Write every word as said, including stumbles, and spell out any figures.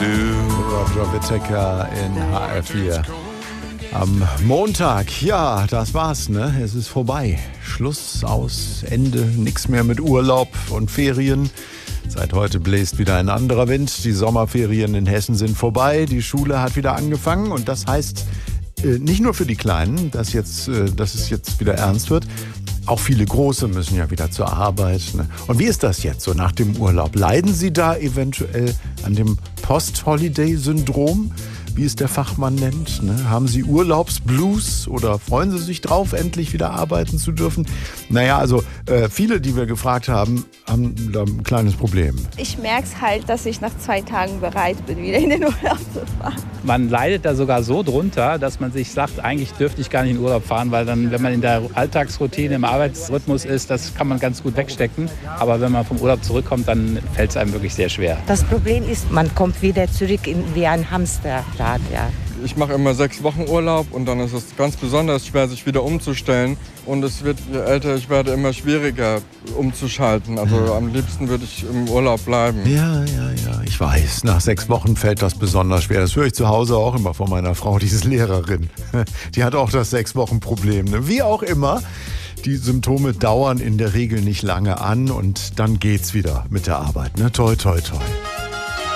Roger Whittaker in H R vier. Am Montag, ja, das war's, ne? Es ist vorbei. Schluss, aus, Ende, nichts mehr mit Urlaub und Ferien. Seit heute bläst wieder ein anderer Wind. Die Sommerferien in Hessen sind vorbei. Die Schule hat wieder angefangen und das heißt äh, nicht nur für die Kleinen, dass, jetzt, äh, dass es jetzt wieder ernst wird. Auch viele Große müssen ja wieder zur Arbeit. Ne? Und wie ist das jetzt so nach dem Urlaub? Leiden Sie da eventuell an dem Post-Holiday-Syndrom, wie es der Fachmann nennt? Ne? Haben Sie Urlaubsblues oder freuen Sie sich drauf, endlich wieder arbeiten zu dürfen? Naja, also äh, viele, die wir gefragt haben, haben da ein kleines Problem. Ich merke es halt, dass ich nach zwei Tagen bereit bin, wieder in den Urlaub zu fahren. Man leidet da sogar so drunter, dass man sich sagt, eigentlich dürfte ich gar nicht in den Urlaub fahren, weil dann, wenn man in der Alltagsroutine, im Arbeitsrhythmus ist, das kann man ganz gut wegstecken. Aber wenn man vom Urlaub zurückkommt, dann fällt es einem wirklich sehr schwer. Das Problem ist, man kommt wieder zurück in, wie ein Hamsterrad. Ja. Ich mache immer sechs Wochen Urlaub und dann ist es ganz besonders schwer, sich wieder umzustellen. Und es wird, je älter ich werde, immer schwieriger umzuschalten. Also am liebsten würde ich im Urlaub bleiben. Ja, ja, ja, ich weiß. Nach sechs Wochen fällt das besonders schwer. Das höre ich zu Hause auch immer von meiner Frau, die ist Lehrerin. Die hat auch das Sechs-Wochen-Problem. Ne? Wie auch immer. Die Symptome dauern in der Regel nicht lange an und dann geht's wieder mit der Arbeit. Ne? Toi, toi, toi.